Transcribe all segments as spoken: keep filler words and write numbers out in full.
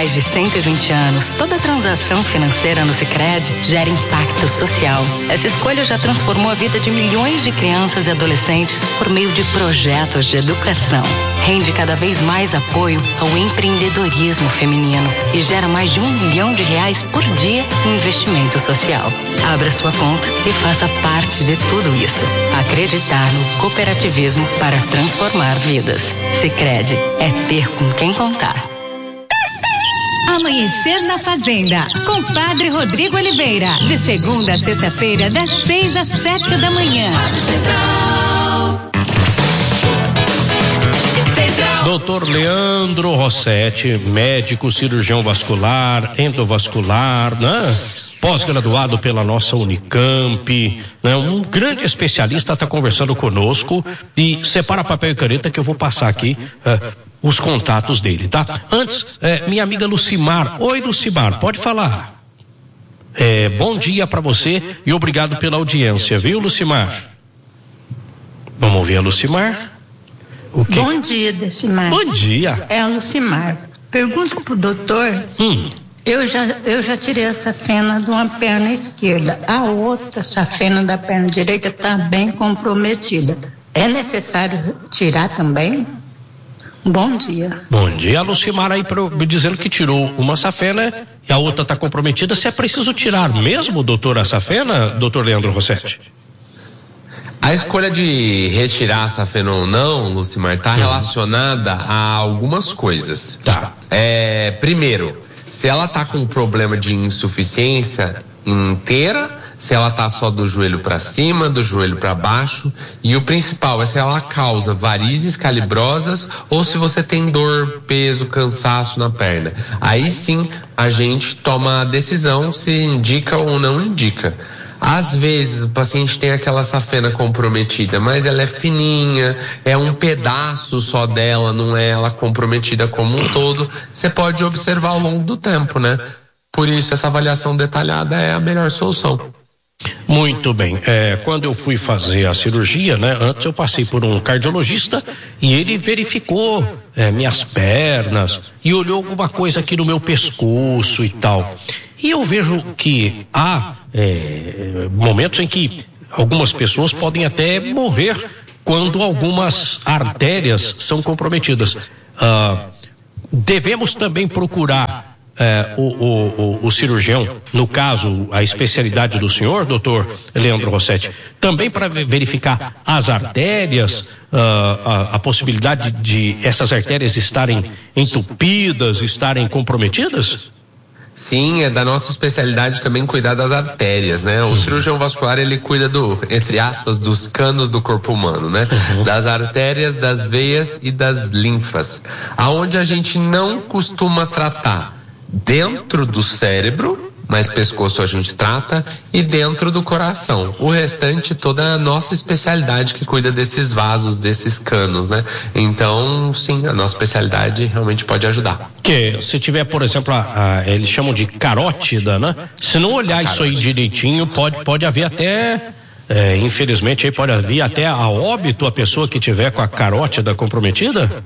mais de cento e vinte anos, toda transação financeira no Sicredi gera impacto social. Essa escolha já transformou a vida de milhões de crianças e adolescentes por meio de projetos de educação. Rende cada vez mais apoio ao empreendedorismo feminino e gera mais de um milhão de reais por dia em investimento social. Abra sua conta e faça parte de tudo isso. Acreditar no cooperativismo para transformar vidas. Sicredi é ter com quem contar. Amanhecer na Fazenda, com Padre Rodrigo Oliveira, de segunda a sexta-feira, das seis às sete da manhã. doutor Leandro Rossetti, médico, cirurgião vascular, endovascular, né? Pós-graduado pela nossa Unicamp, né? Um grande especialista está conversando conosco e separa papel e caneta que eu vou passar aqui uh, os contatos dele, tá? Antes, uh, minha amiga Lucimar. Oi, Lucimar, pode falar. É, bom dia para você e obrigado pela audiência, viu, Lucimar? Vamos ouvir a Lucimar? O quê? Bom dia, Decimar. Bom dia. É a Lucimar. Pergunta pro doutor. Hum. Eu já, eu já tirei a safena de uma perna esquerda. A outra safena da perna direita está bem comprometida. É necessário tirar também? Bom dia. Bom dia, Lucimar aí pro, dizendo que tirou uma safena e a outra está comprometida. Se é preciso tirar mesmo, doutor, a safena, doutor Leandro Rossetti? A escolha de retirar a safena ou não, Lucimar, está relacionada a algumas coisas. Tá. É, primeiro, se ela está com um problema de insuficiência inteira, se ela está só do joelho para cima, do joelho para baixo, e o principal é se ela causa varizes calibrosas ou se você tem dor, peso, cansaço na perna. Aí sim a gente toma a decisão se indica ou não indica. Às vezes o paciente tem aquela safena comprometida, mas ela é fininha, é um pedaço só dela, não é ela comprometida como um todo. Você pode observar ao longo do tempo, né? Por isso essa avaliação detalhada é a melhor solução. Muito bem. É, quando eu fui fazer a cirurgia, né? Antes eu passei por um cardiologista e ele verificou é, minhas pernas e olhou alguma coisa aqui no meu pescoço e tal. E eu vejo que há é, momentos em que algumas pessoas podem até morrer quando algumas artérias são comprometidas. Ah, devemos também procurar É, o, o, o, o cirurgião, no caso, a especialidade do senhor, doutor Leandro Rossetti, também para verificar as artérias, uh, a, a possibilidade de essas artérias estarem entupidas, estarem comprometidas? Sim, é da nossa especialidade também cuidar das artérias, né? O cirurgião vascular, ele cuida do, entre aspas, dos canos do corpo humano, né? Uhum. Das artérias, das veias e das linfas. Aonde a gente não costuma tratar dentro do cérebro, mas pescoço a gente trata, e dentro do coração. O restante, toda a nossa especialidade que cuida desses vasos, desses canos, né? Então, sim, a nossa especialidade realmente pode ajudar. Que se tiver, por exemplo, a, a, eles chamam de carótida, né? Se não olhar isso aí direitinho, pode, pode haver até, é, infelizmente, aí pode haver até a óbito a pessoa que tiver com a carótida comprometida?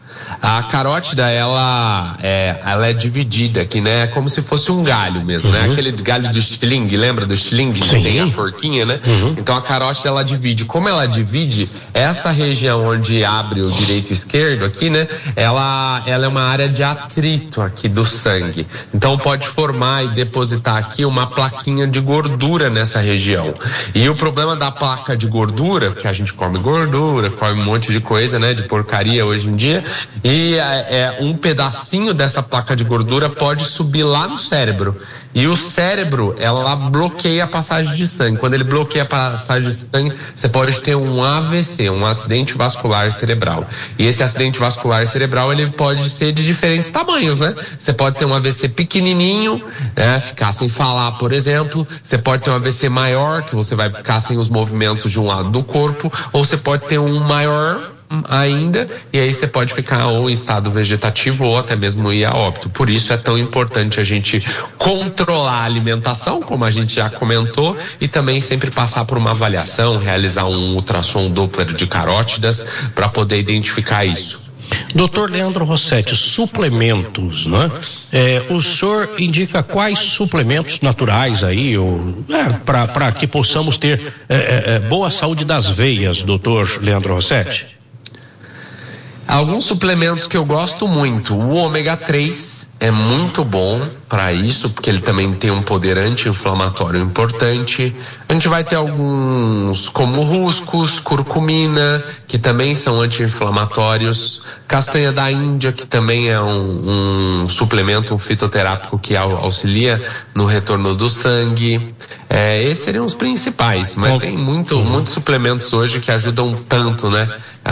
A carótida, ela é, ela é dividida aqui, né? É como se fosse um galho mesmo, uhum. né? Aquele galho do estilingue, lembra do estilingue? Que tem a forquinha, né? Uhum. Então a carótida, ela divide. Como ela divide, essa região onde abre o direito e esquerdo aqui, né? Ela, ela é uma área de atrito aqui do sangue. Então pode formar e depositar aqui uma plaquinha de gordura nessa região. E o problema da placa de gordura, porque a gente come gordura, come um monte de coisa, né? De porcaria hoje em dia. E é, é, um pedacinho dessa placa de gordura pode subir lá no cérebro. E o cérebro, ela bloqueia a passagem de sangue. Quando ele bloqueia a passagem de sangue, você pode ter um A V C, um acidente vascular cerebral. E esse acidente vascular cerebral, ele pode ser de diferentes tamanhos, né? Você pode ter um A V C pequenininho, né? Ficar sem falar, por exemplo. Você pode ter um A V C maior, que você vai ficar sem os movimentos de um lado do corpo. Ou você pode ter um maior ainda, e aí você pode ficar ou em estado vegetativo ou até mesmo ir a óbito. Por isso é tão importante a gente controlar a alimentação, como a gente já comentou, e também sempre passar por uma avaliação, realizar um ultrassom Doppler de carótidas para poder identificar isso. Doutor Leandro Rossetti, suplementos, né? É, o senhor indica quais suplementos naturais aí, ou, é, para que possamos ter é, é, boa saúde das veias, doutor Leandro Rossetti? Alguns suplementos que eu gosto muito, o ômega três é muito bom para isso, porque ele também tem um poder anti-inflamatório importante. A gente vai ter alguns como ruscos, curcumina, que também são anti-inflamatórios, castanha da Índia, que também é um, um suplemento, um fitoterápico que auxilia no retorno do sangue. É, esses seriam os principais, mas tem muito, muitos suplementos hoje que ajudam tanto, né,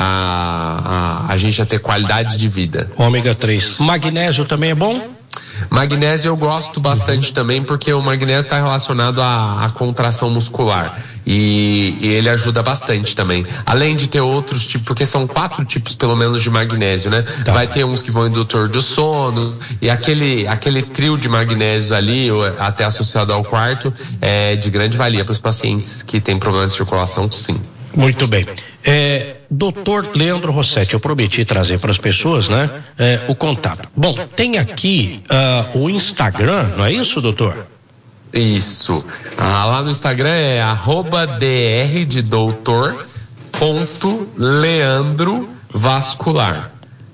a, a, a gente a ter qualidade de vida. Ômega três. Magnésio também é bom? Magnésio eu gosto bastante também, porque o magnésio está relacionado à, à contração muscular e, e ele ajuda bastante também, além de ter outros tipos, porque são quatro tipos pelo menos de magnésio, né? Tá. Vai ter uns que vão indutor do sono, e aquele, aquele trio de magnésios ali, até associado ao quarto, é de grande valia para os pacientes que têm problema de circulação, sim. Muito bem. É, doutor Leandro Rossetti, eu prometi trazer para as pessoas, né, é, o contato. Bom, tem aqui uh, o Instagram, não é isso, doutor? Isso. Ah, lá no Instagram é arroba dr de doutor ponto leandro vascular.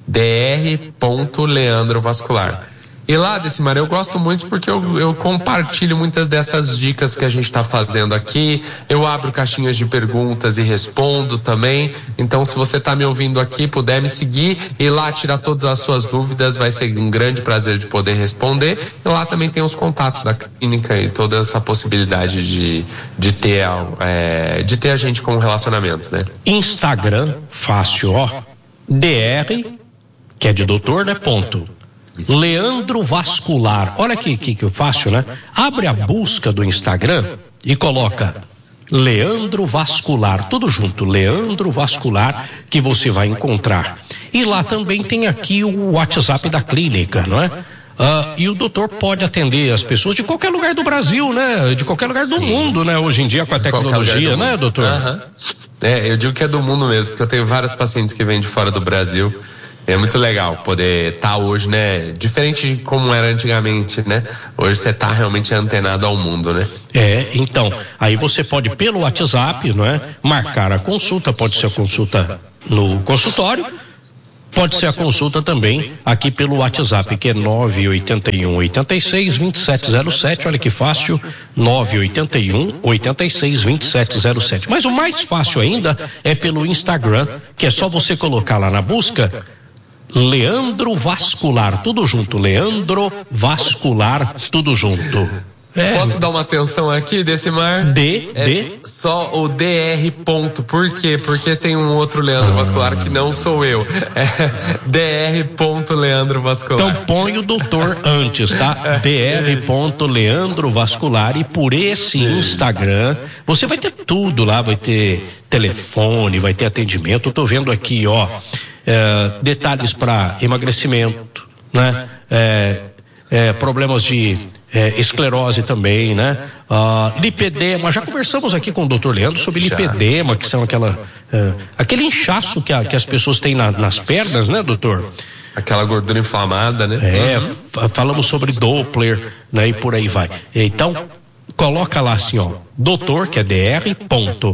dr ponto leandro vascular. E lá, Decimar, eu gosto muito porque eu, eu compartilho muitas dessas dicas que a gente está fazendo aqui. Eu abro caixinhas de perguntas e respondo também. Então, se você está me ouvindo aqui, puder me seguir e lá tirar todas as suas dúvidas, vai ser um grande prazer de poder responder. E lá também tem os contatos da clínica e toda essa possibilidade de, de, ter, é, de ter a gente como relacionamento, né? Instagram, fácil, ó. Dr, que é de doutor, né? Ponto. Leandro Vascular. Olha que, que, que fácil, né? Abre a busca do Instagram e coloca Leandro Vascular, tudo junto, Leandro Vascular, que você vai encontrar. E lá também tem aqui o WhatsApp da clínica, não é? Uh, e o doutor pode atender as pessoas de qualquer lugar do Brasil, né? De qualquer lugar do Sim. mundo, né? Hoje em dia com a tecnologia, né, doutor? Uhum. É, eu digo que é do mundo mesmo, porque eu tenho vários pacientes que vêm de fora do Brasil. É muito legal poder estar tá hoje, né? Diferente de como era antigamente, né? Hoje você está realmente antenado ao mundo, né? É, então, aí você pode pelo WhatsApp, não é? Marcar a consulta, pode ser a consulta no consultório, pode ser a consulta também aqui pelo WhatsApp, que é nove oito um, oito seis, dois sete zero sete, olha que fácil, nove oito um, oito seis, dois sete zero sete. Mas o mais fácil ainda é pelo Instagram, que é só você colocar lá na busca Leandro Vascular, tudo junto, Leandro Vascular, tudo junto. É. Posso dar uma atenção aqui, Decimar? D, é D. Só o dr ponto. Por quê? Porque tem um outro Leandro ah. Vascular que não sou eu. É dr ponto Leandro Vascular. Então põe o doutor antes, tá? dr ponto Leandro Vascular, e por esse Instagram você vai ter tudo lá, vai ter telefone, vai ter atendimento. Eu tô vendo aqui, ó, é, detalhes para emagrecimento, né? É, é, problemas de É, esclerose também, né? Ah, lipedema, já conversamos aqui com o doutor Leandro sobre lipedema, que são aquela, é, aquele inchaço que, a, que as pessoas têm na, nas pernas, né, doutor? Aquela gordura inflamada, né? É, uhum. Falamos sobre Doppler, né, e por aí vai. Então, coloca lá assim, ó, doutor, que é dr ponto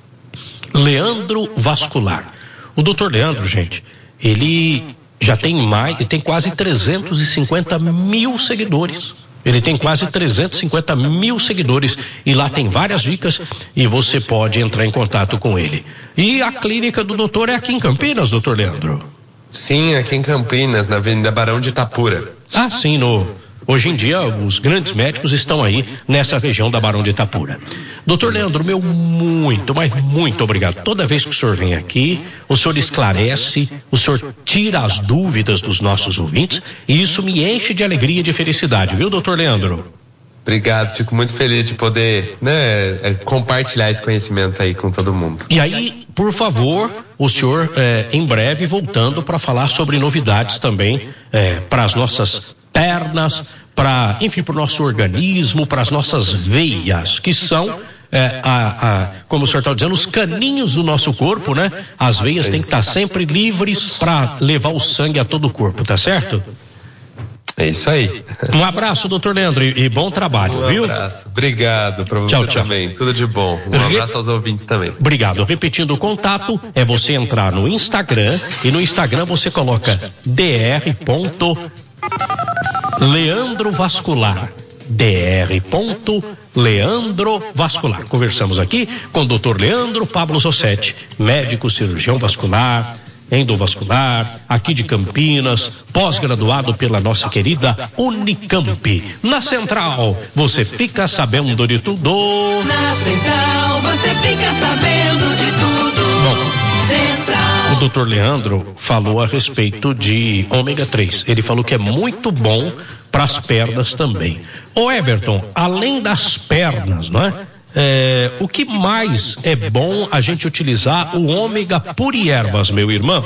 Leandro Vascular. O doutor Leandro, gente, ele já tem mais, ele tem quase trezentos e cinquenta mil seguidores. Ele tem quase trezentos e cinquenta mil seguidores e lá tem várias dicas e você pode entrar em contato com ele. E a clínica do doutor é aqui em Campinas, doutor Leandro? Sim, aqui em Campinas, na Avenida Barão de Itapura. Ah, sim, no... Hoje em dia, os grandes médicos estão aí nessa região da Barão de Itapura. Doutor Leandro, meu muito, mas muito obrigado. Toda vez que o senhor vem aqui, o senhor esclarece, o senhor tira as dúvidas dos nossos ouvintes e isso me enche de alegria e de felicidade, viu, doutor Leandro? Obrigado, fico muito feliz de poder, né, compartilhar esse conhecimento aí com todo mundo. E aí, por favor, o senhor, é, em breve, voltando para falar sobre novidades também, é, para as nossas pernas, para, enfim, para o nosso organismo, para as nossas veias, que são é, a, a, como o senhor está dizendo, os caninhos do nosso corpo, né? As veias têm que estar sempre livres para levar o sangue a todo o corpo, tá certo? É isso aí. Um abraço, doutor Leandro, e, e bom trabalho, um viu? Um abraço. Obrigado para você tchau, tchau. também. Tudo de bom. Um Re... abraço aos ouvintes também. Obrigado. Repetindo o contato, é você entrar no Instagram e no Instagram você coloca dr.leandro vascular. dr.leandro vascular. Conversamos aqui com o doutor Leandro Pablo Zossetti, médico cirurgião vascular, endovascular, aqui de Campinas, pós-graduado pela nossa querida Unicamp. Na Central, você fica sabendo de tudo. Na Central, você fica sabendo de tudo. Bom, Central. o doutor Leandro falou a respeito de ômega três. Ele falou que é muito bom para as pernas também. Ô Everton, além das pernas, não é? É, o que mais é bom a gente utilizar o ômega puri ervas, meu irmão?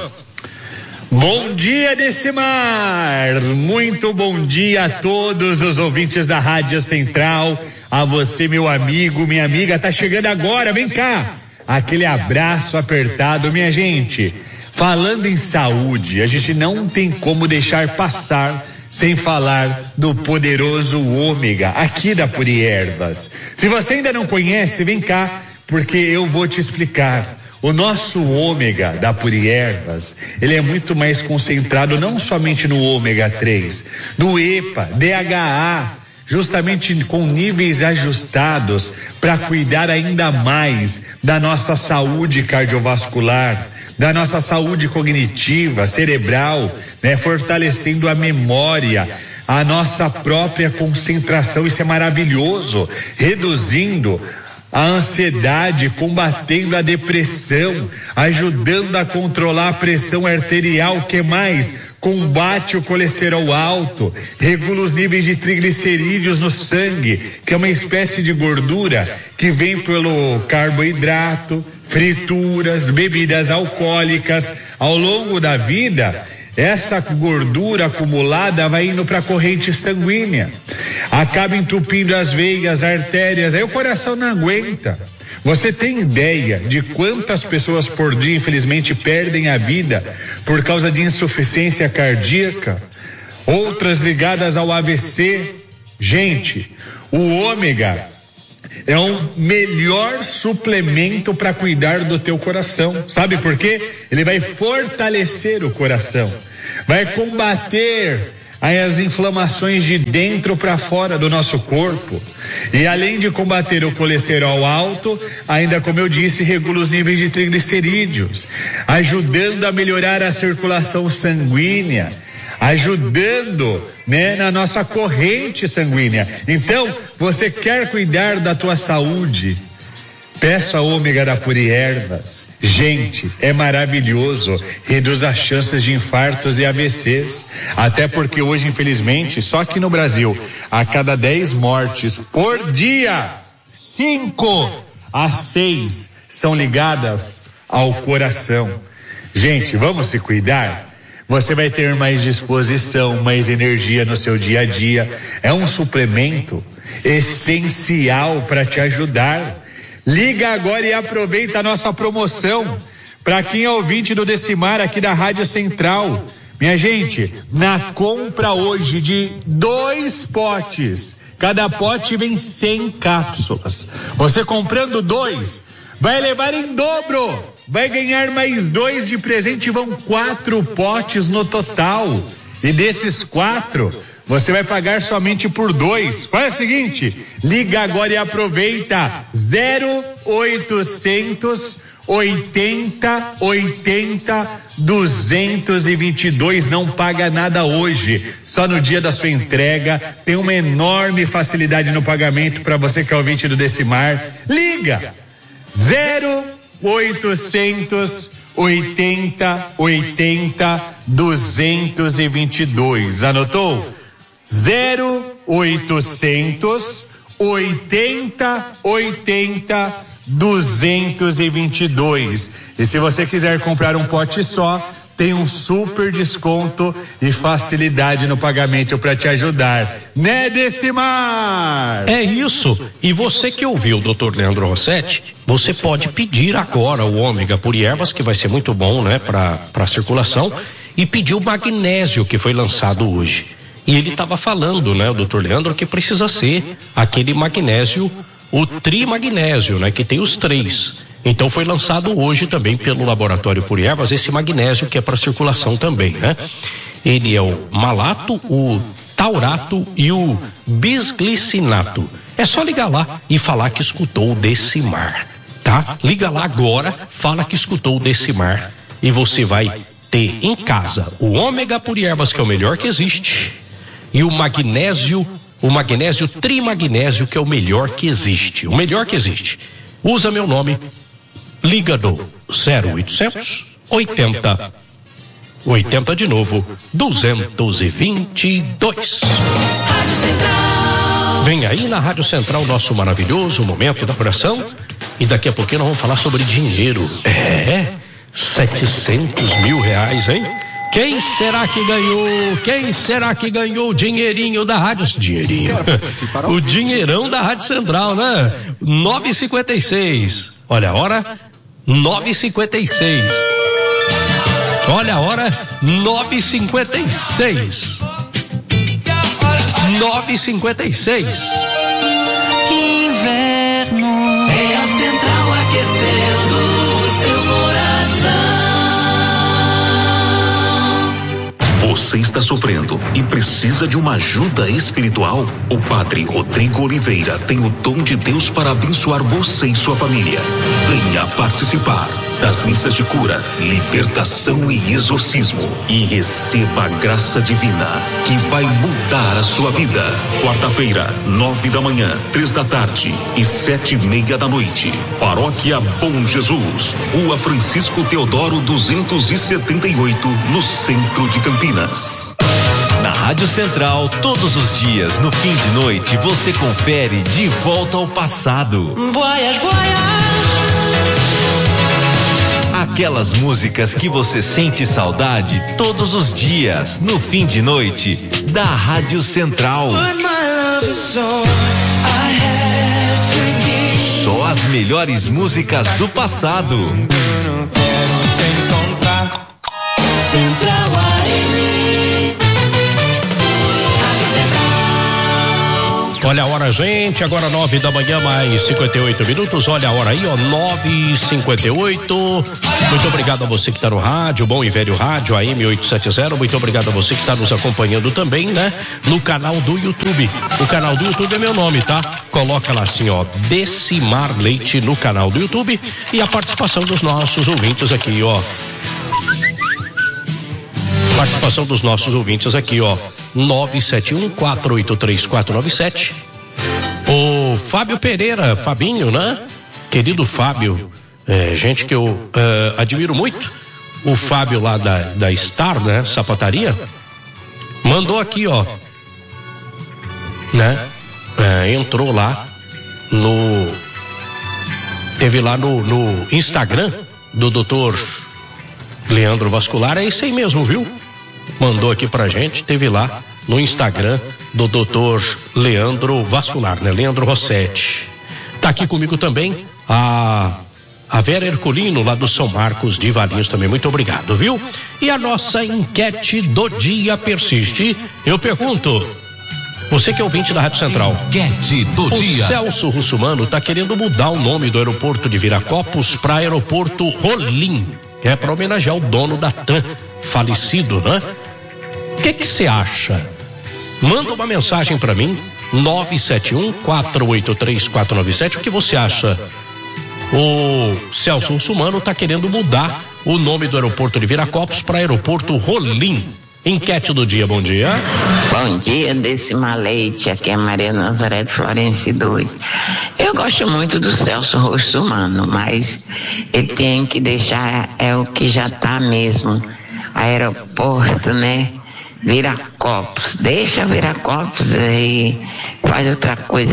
Bom dia, Decimar! Muito bom dia a todos os ouvintes da Rádio Central, a você, meu amigo, minha amiga, tá chegando agora, vem cá! Aquele abraço apertado, minha gente. Falando em saúde, a gente não tem como deixar passar sem falar do poderoso ômega aqui da Puri Ervas. Se você ainda não conhece, vem cá, porque eu vou te explicar. O nosso ômega da Puri Ervas, ele é muito mais concentrado não somente no ômega três, no EPA, D H A, justamente com níveis ajustados para cuidar ainda mais da nossa saúde cardiovascular, da nossa saúde cognitiva, cerebral, né, fortalecendo a memória, a nossa própria concentração. Isso é maravilhoso, reduzindo a ansiedade, combatendo a depressão, ajudando a controlar a pressão arterial, que mais? Combate o colesterol alto, regula os níveis de triglicerídeos no sangue, que é uma espécie de gordura que vem pelo carboidrato, frituras, bebidas alcoólicas. Ao longo da vida, essa gordura acumulada vai indo para a corrente sanguínea, acaba entupindo as veias, artérias, aí o coração não aguenta. Você tem ideia de quantas pessoas por dia, infelizmente, perdem a vida por causa de insuficiência cardíaca? Outras ligadas ao A V C. Gente, o ômega é o melhor suplemento para cuidar do teu coração. Sabe por quê? Ele vai fortalecer o coração, vai combater as inflamações de dentro para fora do nosso corpo. E além de combater o colesterol alto, ainda, como eu disse, regula os níveis de triglicerídeos, ajudando a melhorar a circulação sanguínea, ajudando, né, na nossa corrente sanguínea. Então, você quer cuidar da tua saúde? Peça ômega da Puri Ervas. Gente, é maravilhoso, reduz as chances de infartos e A V Cs, até porque hoje, infelizmente, só aqui no Brasil, a cada dez mortes por dia, cinco a seis são ligadas ao coração. Gente, vamos se cuidar? Você vai ter mais disposição, mais energia no seu dia a dia. É um suplemento essencial para te ajudar. Liga agora e aproveita a nossa promoção. Para quem é ouvinte do Decimar aqui da Rádio Central, minha gente, na compra hoje de dois potes, cada pote vem cem cápsulas. Você comprando dois, vai levar em dobro, vai ganhar mais dois de presente, vão quatro potes no total. E desses quatro, você vai pagar somente por dois. Faz o seguinte, liga agora e aproveita. Zero oitocentos oitenta oitenta duzentos e vinte e dois. Não paga nada hoje, só no dia da sua entrega. Tem uma enorme facilidade no pagamento para você que é ouvinte do Decimar. Liga zero oitocentos oitenta oitenta duzentos e vinte e dois. Anotou? zero oitocentos oitenta oitenta duzentos e vinte e dois. E se você quiser comprar um pote só, tem um super desconto e facilidade no pagamento para te ajudar. Né, Decimar? É isso. E você que ouviu o doutor Leandro Rossetti, você pode pedir agora o ômega puri ervas, que vai ser muito bom, né, para para circulação, e pedir o magnésio que foi lançado hoje. E ele estava falando, né, o doutor Leandro, que precisa ser aquele magnésio, o trimagnésio, né, que tem os três. Então foi lançado hoje também pelo Laboratório Puri Ervas esse magnésio que é para circulação também, né? Ele é o malato, o taurato e o bisglicinato. É só ligar lá e falar que escutou o Decimar, tá? Liga lá agora, fala que escutou o Decimar e você vai ter em casa o ômega Puri Ervas, que é o melhor que existe, e o magnésio, o magnésio trimagnésio, que é o melhor que existe, o melhor que existe. Usa meu nome, liga no zero oitocentos oitenta oitenta de novo duzentos e vinte e dois. Vem aí na Rádio Central nosso maravilhoso momento da oração e daqui a pouquinho nós vamos falar sobre dinheiro. É, setecentos mil reais, hein? Quem será que ganhou? Quem será que ganhou o dinheirinho da rádio? Dinheirinho. O dinheirão da Rádio Central, né? nove e cinquenta e seis. Olha a hora, nove e cinquenta e seis. Olha a hora, nove e cinquenta e seis. nove e cinquenta e seis. Inverno é a Central aquecendo o seu coração. Você está sofrendo e precisa de uma ajuda espiritual? O Padre Rodrigo Oliveira tem o dom de Deus para abençoar você e sua família. Venha participar das missas de cura, libertação e exorcismo e receba a graça divina que vai mudar a sua vida. Quarta-feira, nove da manhã, três da tarde e sete e meia da noite. Paróquia Bom Jesus, Rua Francisco Teodoro duzentos e setenta e oito, no centro de Campinas. Na Rádio Central, todos os dias, no fim de noite, você confere De Volta ao Passado. Voyage, voyage. Aquelas músicas que você sente saudade todos os dias, no fim de noite, da Rádio Central. Só as melhores músicas do passado. Central A M. Olha a hora, gente, agora nove da manhã, mais cinquenta e oito minutos. Olha a hora aí, ó, nove e cinquenta e oito. Muito obrigado a você que está no rádio, bom e velho rádio, A M oitocentos e setenta. Muito obrigado a você que está nos acompanhando também, né? No canal do YouTube. O canal do YouTube é meu nome, tá? Coloca lá assim, ó, Decimar Leite no canal do YouTube e a participação dos nossos ouvintes aqui, ó. Participação dos nossos ouvintes aqui, ó, nove sete um, quatro oito três, quatro nove sete. O Fábio Pereira, Fabinho, né? Querido Fábio, é, gente que eu é, admiro muito. O Fábio lá da, da Star, né? Sapataria, mandou aqui, ó, né? É, entrou lá no, teve lá no, no Instagram do doutor Leandro Vascular, é isso aí mesmo, viu? Mandou aqui pra gente, teve lá no Instagram do doutor Leandro Vascular, né? Leandro Rossetti. Tá aqui comigo também a, a Vera Herculino, lá do São Marcos de Valinhos também. Muito obrigado, viu? E a nossa enquete do dia persiste. Eu pergunto, você que é ouvinte da Rádio Central, enquete do o dia. Celso Russumano tá querendo mudar o nome do aeroporto de Viracopos para aeroporto Rolim. É para homenagear o dono da TAM, falecido, né? O que que você acha? Manda uma mensagem para mim, nove sete um, quatro oito três, quatro nove sete. O que você acha? O Celso Russumano está querendo mudar o nome do aeroporto de Viracopos para aeroporto Rolim. Enquete do dia, bom dia. Bom dia, Decimar Leite, aqui é Maria Nazaré de Florencio dois. Eu gosto muito do Celso Russumano, mas ele tem que deixar, é o que já tá mesmo, aeroporto, né? Viracopos, deixa Viracopos aí, faz outra coisa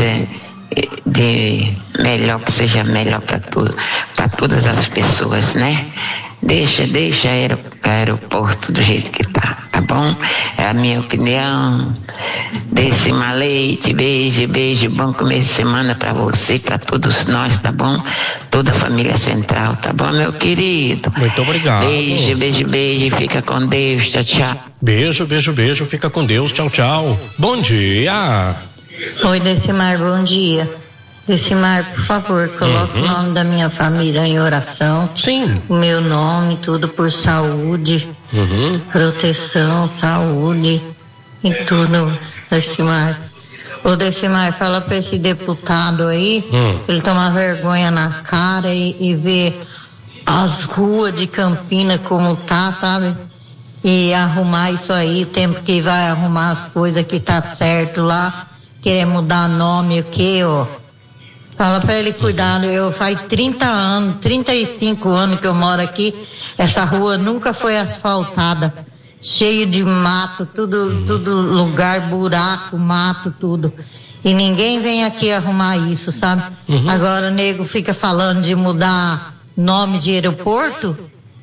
de melhor, que seja melhor para tudo, para todas as pessoas, né? Deixa, deixa o aeroporto do jeito que tá, tá bom? É a minha opinião. Decima Leite, beijo, beijo, bom começo de semana pra você, pra todos nós, tá bom? Toda a família Central, tá bom, meu querido? Muito obrigado. Beijo, beijo, beijo, fica com Deus, tchau, tchau. Beijo, beijo, beijo, fica com Deus, tchau, tchau. Bom dia. Oi, Decimar, bom dia. Decimar, por favor, coloque uhum. o nome da minha família em oração. Sim. O meu nome, tudo por saúde, uhum. proteção, saúde e tudo, Decimar. Ô, Decimar, fala pra esse deputado aí, uhum. ele tomar vergonha na cara e, e ver as ruas de Campina como tá, sabe? E arrumar isso aí, o tempo que vai arrumar as coisas que tá certo lá, querer mudar nome, o quê, ó? Fala pra ele cuidar, eu faz trinta anos, trinta e cinco anos que eu moro aqui, essa rua nunca foi asfaltada, cheio de mato, tudo, tudo lugar, buraco, mato, tudo. E ninguém vem aqui arrumar isso, sabe? Uhum. Agora o nego fica falando de mudar nome de aeroporto,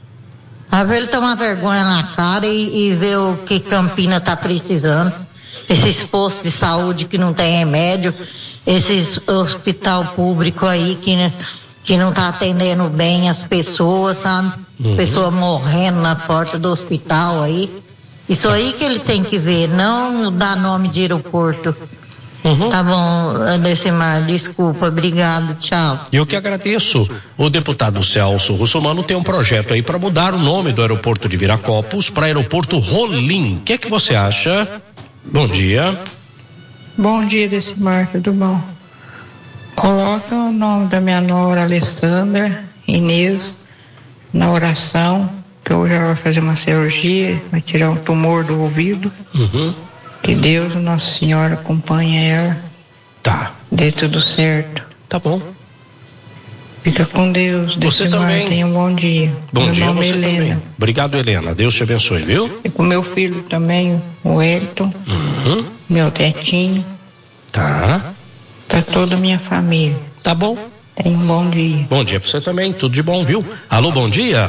a ver ele tomar vergonha na cara e, e ver o que Campina tá precisando, esses postos de saúde que não tem remédio, esses hospital público aí que, que não tá atendendo bem as pessoas, sabe? Uhum. Pessoa morrendo na porta do hospital aí. Isso aí que ele tem que ver, não dar nome de aeroporto. Uhum. Tá bom, Decimar, desculpa, obrigado, tchau. Eu que agradeço. O deputado Celso Russomano tem um projeto aí para mudar o nome do aeroporto de Viracopos para aeroporto Rolim. O que é que você acha? Bom dia. Bom dia, Decimar, tudo bom? Coloca o nome da minha nora Alessandra Inês na oração, que hoje ela vai fazer uma cirurgia, vai tirar um tumor do ouvido. Uhum. Que Deus, Nossa Senhora, acompanhe ela. Tá. Dê tudo certo. Tá bom. Fica com Deus, você Decimar, também. tenha um bom dia. Bom meu dia, nome você é Helena. também. Obrigado, Helena. Deus te abençoe, viu? E com meu filho também, o Elton, uhum. meu tetinho. Tá. Tá toda a minha família. Tá bom. Tenha um bom dia. Bom dia pra você também, tudo de bom, viu? Alô, bom dia.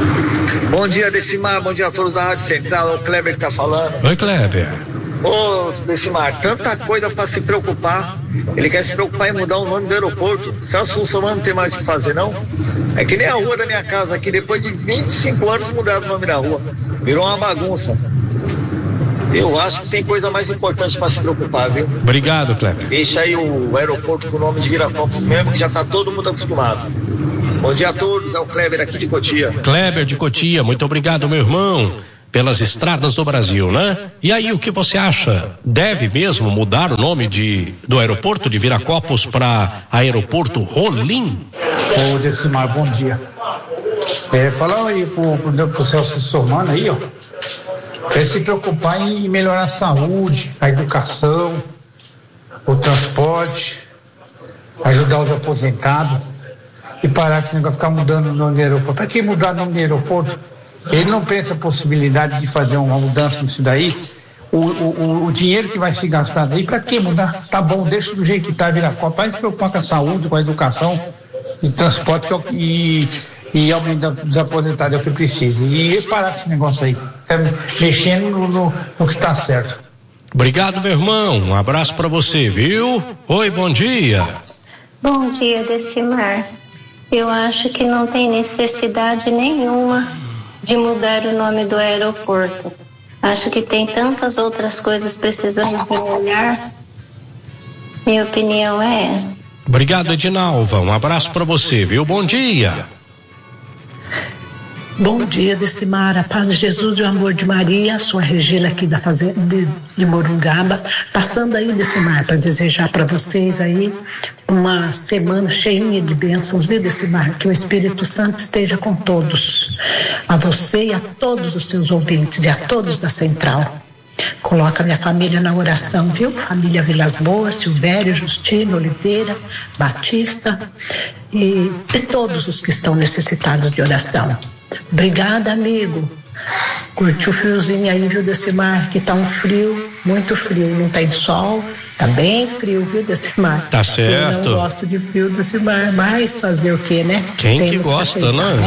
Bom dia, Decimar, bom dia a todos da Rádio Central, é o Kleber que tá falando. Oi, Kleber. Ô, Decimar, tanta coisa pra se preocupar. Ele quer se preocupar em mudar o nome do aeroporto. Celso Russomano não tem mais o que fazer, não? É que nem a rua da minha casa aqui, depois de vinte e cinco anos mudaram o nome da rua. Virou uma bagunça. Eu acho que tem coisa mais importante para se preocupar, viu? Obrigado, Kleber. Deixa aí o aeroporto com o nome de Viracopos mesmo, que já tá todo mundo acostumado. Bom dia a todos, é o Kleber aqui de Cotia. Kleber de Cotia, muito obrigado, meu irmão, pelas estradas do Brasil, né? E aí, o que você acha? Deve mesmo mudar o nome de, do aeroporto de Viracopos para aeroporto Rolim? Ô, Decimar, bom dia. É, falar aí pro, pro, pro Celso Russomano aí, ó. É se preocupar em melhorar a saúde, a educação, o transporte, ajudar os aposentados e parar com esse negócio de ficar mudando o nome do aeroporto. Para que mudar o nome do aeroporto? Ele não pensa a possibilidade de fazer uma mudança nisso daí. O, o, o dinheiro que vai se gastar daí, para que mudar? Tá bom, deixa do jeito que tá, Viracopos. Vai se preocupar com a saúde, com a educação e transporte que é o, e e aumentar dos aposentados é o que precisa. E parar com esse negócio aí, é, mexendo no, no, no que está certo. Obrigado, meu irmão. Um abraço para você, viu? Oi, bom dia. Bom dia, Decimar. Eu acho que não tem necessidade nenhuma de mudar o nome do aeroporto. Acho que tem tantas outras coisas precisando melhorar. Minha opinião é essa. Obrigado, Edinalva. Um abraço para você, viu? Bom dia. Bom dia, Decimar, a paz de Jesus e o amor de Maria, sou a Regina aqui da fazenda de, de Morungaba, passando aí, Decimar, para desejar para vocês aí uma semana cheinha de bênçãos, viu, Decimar? Que o Espírito Santo esteja com todos, a você e a todos os seus ouvintes e a todos da Central. Coloca minha família na oração, viu? Família Vilas Boas, Silvério, Justino, Oliveira, Batista e, e todos os que estão necessitados de oração. Obrigada, amigo. Curte o friozinho aí, viu, Decimar? Que tá um frio, muito frio. Não tem sol, tá bem frio, viu, Decimar? Tá certo. Eu não gosto de frio, Decimar, mas fazer o quê, né? Quem Temos que gosta, aceitar, né? né?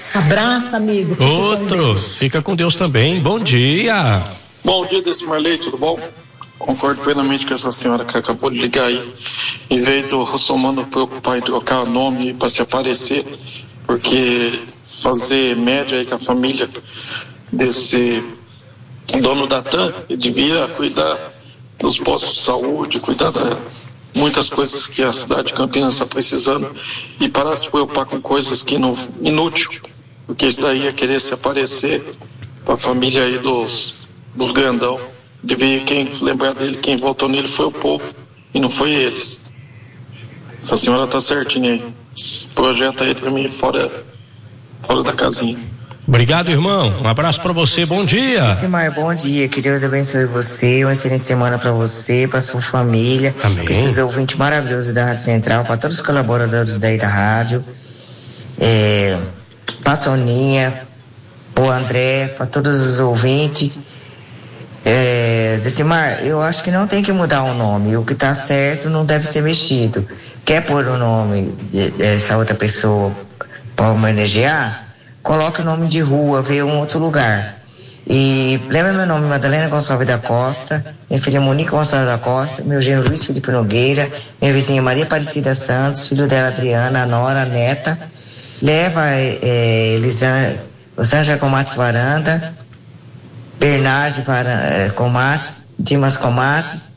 Abraço, amigo. Fica Outro, com fica com Deus também. Bom dia. Bom dia, Decimar Leite, tudo bom? Concordo plenamente com essa senhora que acabou de ligar aí. Em vez do Russomano preocupar em trocar o nome para se aparecer, porque fazer média aí com a família desse dono da TAM, ele devia cuidar dos postos de saúde, cuidar de muitas coisas que a cidade de Campinas está precisando e parar de se preocupar com coisas que não inútil, porque isso daí é querer se aparecer para a família aí dos, dos grandão. Devia quem lembrar dele, quem votou nele foi o povo e não foi eles. Essa senhora tá certinha aí. Esse projeto aí para mim fora, fora da casinha. Obrigado, irmão. Um abraço para você. Bom dia. Simar, bom dia. Que Deus abençoe você. Uma excelente semana para você, para sua família. Amém. Para esses ouvintes maravilhosos da Rádio Central, para todos os colaboradores daí da rádio. É, para a Soninha, o André, para todos os ouvintes. É, Decimar, eu acho que não tem que mudar o nome. O que está certo não deve ser mexido. Quer pôr o nome dessa outra pessoa para homenagear? Coloque o nome de rua, vê um outro lugar. E lembra meu nome, Madalena Gonçalves da Costa, minha filha Monique Gonçalves da Costa, meu genro Luiz Felipe Nogueira, minha vizinha Maria Aparecida Santos, filho dela Adriana, a nora, a neta. Leva é, Elisângela Comates Varanda, Bernardo Varanda, Comates, Dimas Comates,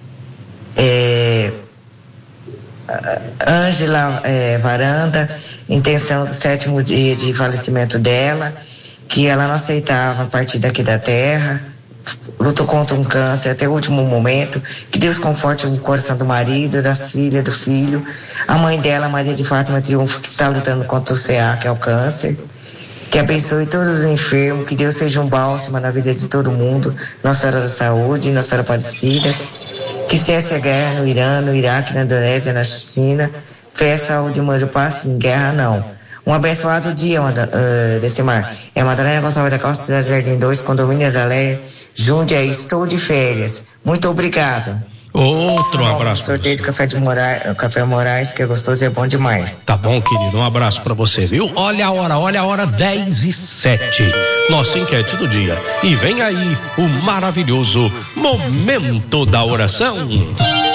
é, Ângela é, Varanda, intenção do sétimo dia de falecimento dela, que ela não aceitava partir daqui da terra, lutou contra um câncer até o último momento, que Deus conforte o coração do marido, das filhas, do filho, a mãe dela, Maria de Fátima Triunfo, que está lutando contra o C A, que é o câncer, que abençoe todos os enfermos, que Deus seja um bálsamo na vida de todo mundo, Nossa Senhora da Saúde, Nossa Senhora Aparecida, que cesse a guerra no Irã, no Iraque, na Indonésia, na China, fé, saúde, mãe do passe, em guerra não. Um abençoado dia, uh, Decimar. É Madalena Gonçalves da Costa, Cidade Jardim dois, Condomínio Azalé, Jundiaí, estou de férias. Muito obrigado. Outro abraço. Sorteio do Café de Moraes, Café Moraes, que é gostoso e é bom demais. Tá bom, querido. Um abraço pra você, viu? Olha a hora, olha a hora, dez e sete. Nossa enquete do dia. E vem aí o maravilhoso Momento da Oração.